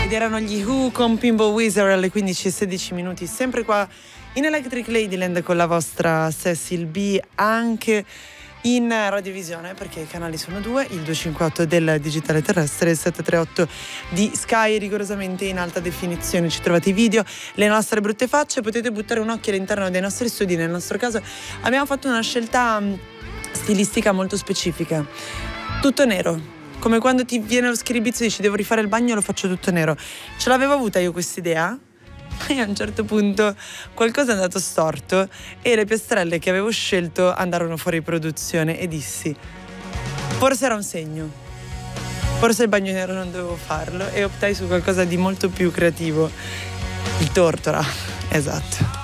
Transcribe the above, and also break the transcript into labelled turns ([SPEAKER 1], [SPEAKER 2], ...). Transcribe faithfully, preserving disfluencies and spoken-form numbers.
[SPEAKER 1] Ed erano gli Who con Pinball Wizard alle quindici e sedici minuti, sempre qua in Electric Ladyland con la vostra Cecil B, anche in radiovisione, perché i canali sono due, il duecentocinquantotto del digitale terrestre e il settecentotrentotto di Sky, rigorosamente in alta definizione. Ci trovate i video, le nostre brutte facce, potete buttare un occhio all'interno dei nostri studi. Nel nostro caso abbiamo fatto una scelta stilistica molto specifica, tutto nero, come quando ti viene lo schiribizzo e dici devo rifare il bagno, lo faccio tutto nero. Ce l'avevo avuta io quest'idea, e a un certo punto qualcosa è andato storto e le piastrelle che avevo scelto andarono fuori produzione e dissi forse era un segno, forse il bagno nero non dovevo farlo, e optai su qualcosa di molto più creativo, il Tortora, esatto.